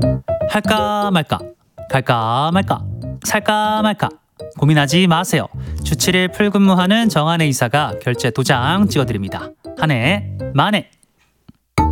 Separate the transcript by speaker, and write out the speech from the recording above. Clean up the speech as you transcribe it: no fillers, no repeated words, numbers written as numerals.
Speaker 1: 할까 말까, 갈까 말까, 살까 말까 고민하지 마세요. 주 7일 풀근무하는 정한혜 이사가 결제 도장 찍어드립니다. 한 해 만에